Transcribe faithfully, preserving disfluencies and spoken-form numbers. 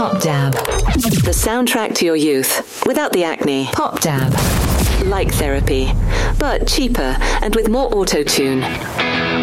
Pop Dab. The soundtrack to your youth, without the acne. Pop Dab. Like therapy, but cheaper and with more auto-tune.